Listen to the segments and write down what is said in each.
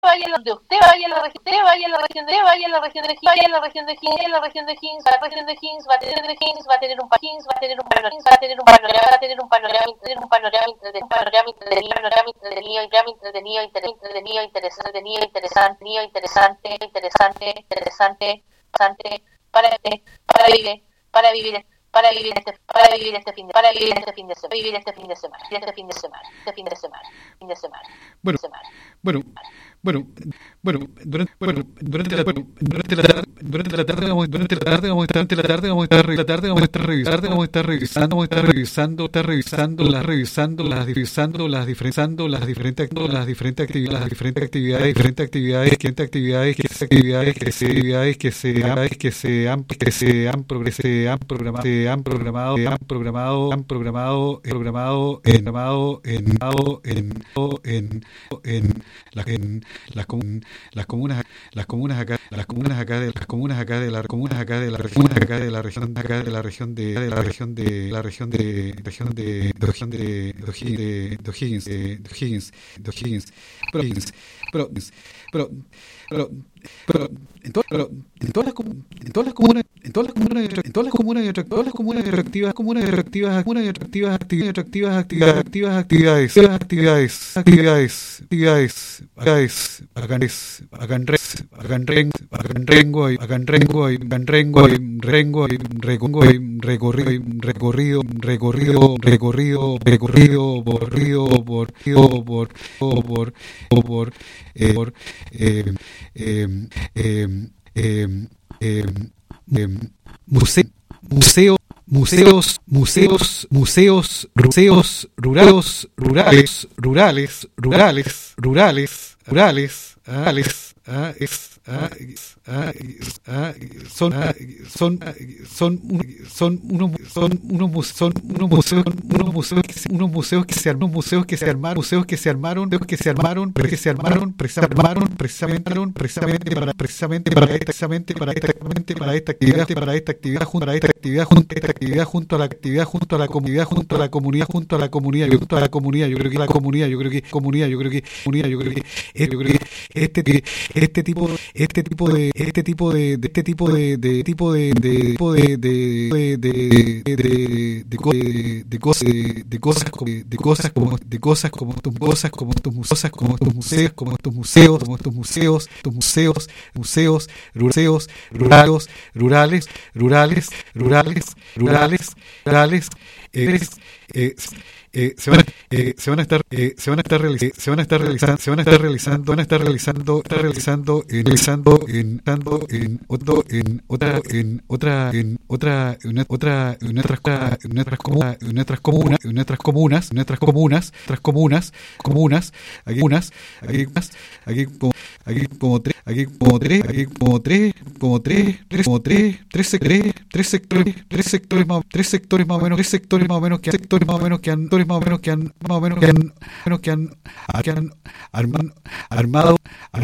vaya a donde usted vaya a la región, vaya a la región de vaya a la región de vaya a la región de Higgins, la región de Higgins, la región de Higgins va a tener de Higgins, va a tener un panorama, va a tener un panorama, va a tener un panorama, va a tener un panorama, interesante para vivir este fin de semana. Bueno, durante la tarde vamos a estar revisando las diferentes actividades que se han programado en las comunas acá de la región de O'Higgins. Pero en todas las comunas y atractivas museos rurales son unos museos que se armaron precisamente para esta actividad junto a la comunidad. Yo creo que este tipo de cosas como estos museos se van a estar realizando aquí como tres sectores más o menos que han armado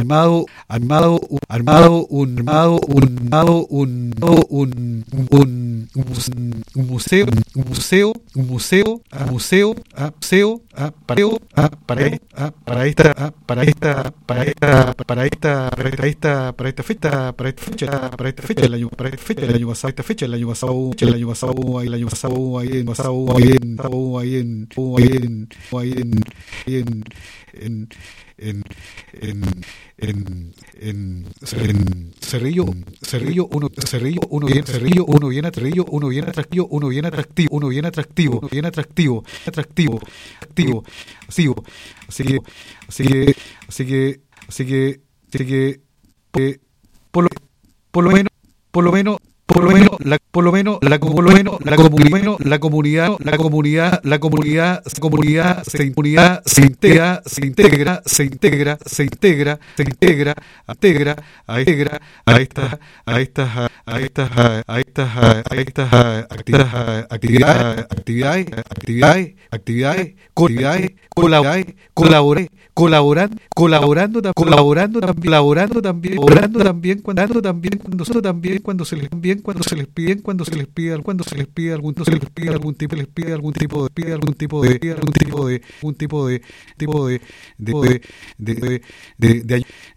un museo para esta fecha el año pasado en Cerrillo uno bien atractivo. Así que por lo menos la comunidad se integra a estas actividades colaborando también cuando se les cuando se les pide algún tipo de